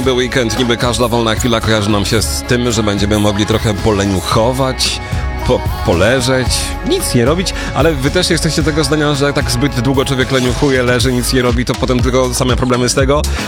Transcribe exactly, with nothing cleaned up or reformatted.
niby weekend, niby każda wolna chwila kojarzy nam się z tym, że będziemy mogli trochę poleniuchować, po, poleżeć, nic nie robić, ale wy też jesteście tego zdania, że tak zbyt długo człowiek leniuchuje, leży, nic nie robi, to potem tylko same problemy z tego.